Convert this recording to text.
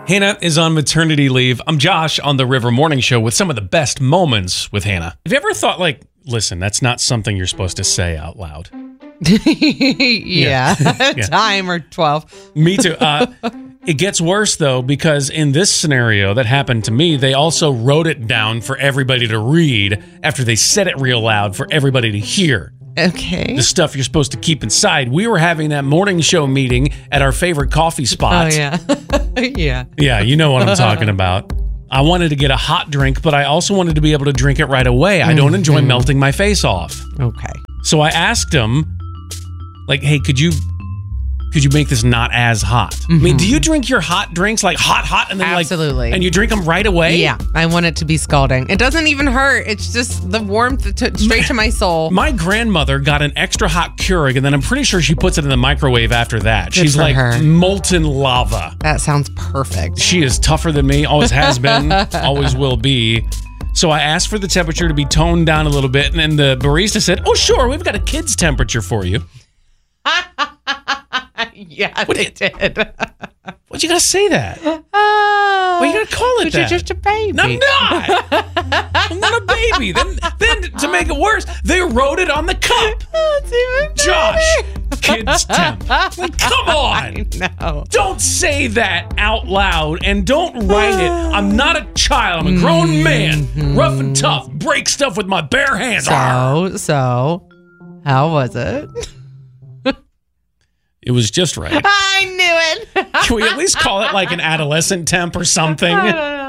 Hannah is on maternity leave. I'm Josh on the River Morning Show with some of the best moments with Hannah. Have you ever thought, like, listen, that's not something you're supposed to say out loud? Yeah. Time or 12. Me too. It gets worse, though, because in this scenario that happened to me, they also wrote it down for everybody to read after they said it real loud for everybody to hear. Okay. The stuff you're supposed to keep inside. We were having that morning show meeting at our favorite coffee spot. Oh, yeah. Yeah. Yeah, you know what I'm talking about. I wanted to get a hot drink, but I also wanted to be able to drink it right away. I don't enjoy melting my face off. Okay. So I asked him, like, hey, could you make this not as hot? I mean, do you drink your hot drinks like hot, and then Absolutely. and you drink them right away? Yeah, I want it to be scalding. It doesn't even hurt. It's just the warmth straight to my soul. My grandmother got an extra hot Keurig, and then I'm pretty sure she puts it in the microwave after that. Good She's for like her. molten lava. That sounds perfect. She is tougher than me, always has been, always will be. So I asked for the temperature to be toned down a little bit, and then the barista said, oh, sure, we've got a kid's temperature for you. Yeah, they did. Why'd you gotta say that? Why you gotta call it that? You're just a baby. No, I'm not. I'm not a baby. Then to make it worse, they wrote it on the cup. That's even Josh, kids temp. Like, come on. No. Don't say that out loud and don't write it. I'm not a child. I'm a grown man. Rough and tough. Break stuff with my bare hands. So, how was it? It was just right. I knew it. Can we at least call it like an adolescent temp or something? I don't know.